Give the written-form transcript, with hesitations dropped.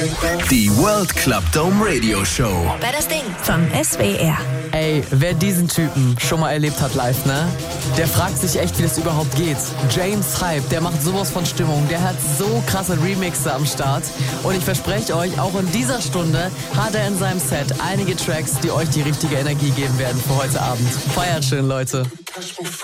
Die World Club Dome Radio Show. Wer das Ding vom SWR. Ey, wer diesen Typen schon mal erlebt hat live, ne? Der fragt sich echt, wie das überhaupt geht. James Hype, der macht sowas von Stimmung. Der hat so krasse Remixe am Start. Und ich verspreche euch, auch in dieser Stunde hat er in seinem Set einige Tracks, die euch die richtige Energie geben werden für heute Abend. Feiert schön, Leute.